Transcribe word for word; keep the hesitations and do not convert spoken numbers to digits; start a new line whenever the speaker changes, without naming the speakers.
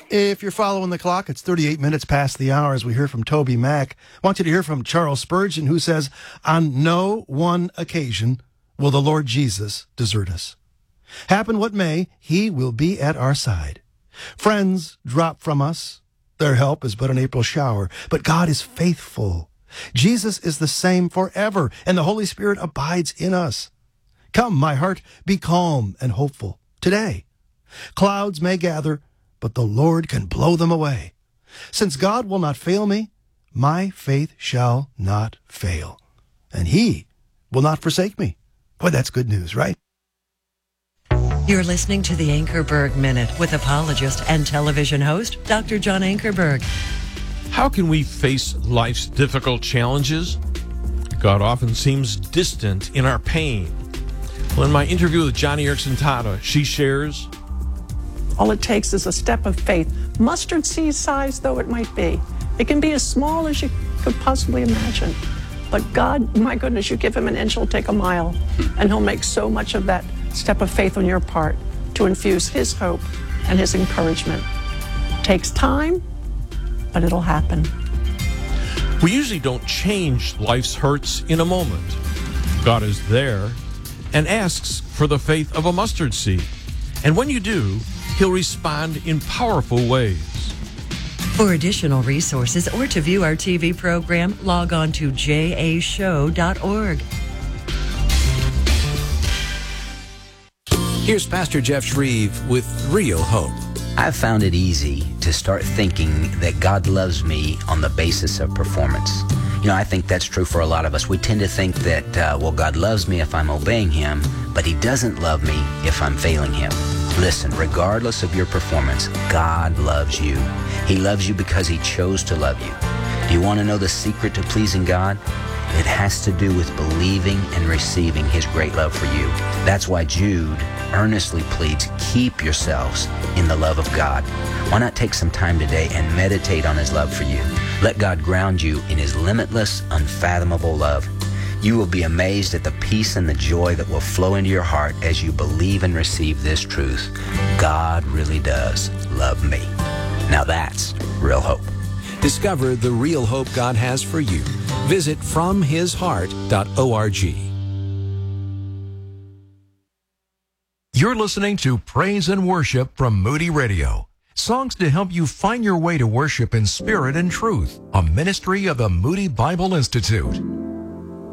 If you're following the clock, it's thirty-eight minutes past the hour as we hear from Toby Mac. I want you to hear from Charles Spurgeon, who says, on no one occasion will the Lord Jesus desert us. Happen what may, he will be at our side. Friends drop from us. Their help is but an April shower. But God is faithful. Jesus is the same forever, and the Holy Spirit abides in us. Come, my heart, be calm and hopeful today. Clouds may gather, but the Lord can blow them away. Since God will not fail me, my faith shall not fail. And he will not forsake me. Boy, that's good news, right?
You're listening to the Ankerberg Minute with apologist and television host, Doctor John Ankerberg.
How can we face life's difficult challenges? God often seems distant in our pain. Well, in my interview with Joni Eareckson Tada, she shares,
all it takes is a step of faith, mustard seed size though it might be. It can be as small as you could possibly imagine. But God, my goodness, you give him an inch, he'll take a mile. And he'll make so much of that step of faith on your part to infuse his hope and his encouragement. It takes time, but it'll happen.
We usually don't change life's hurts in a moment. God is there and asks for the faith of a mustard seed. And when you do, he'll respond in powerful ways.
For additional resources or to view our T V program, log on to j a show dot org.
Here's Pastor Jeff Shreve with Real Hope.
I've found it easy to start thinking that God loves me on the basis of performance. You know, I think that's true for a lot of us. We tend to think that, uh, well, God loves me if I'm obeying him, but he doesn't love me if I'm failing him. Listen, regardless of your performance, God loves you. He loves you because he chose to love you. Do you want to know the secret to pleasing God? It has to do with believing and receiving his great love for you. That's why Jude earnestly pleads, keep yourselves in the love of God. Why not take some time today and meditate on his love for you? Let God ground you in his limitless, unfathomable love. You will be amazed at the peace and the joy that will flow into your heart as you believe and receive this truth. God really does love me. Now that's real hope.
Discover the real hope God has for you. Visit from his heart dot org.
You're listening to Praise and Worship from Moody Radio. Songs to help you find your way to worship in spirit and truth. A ministry of the Moody Bible Institute.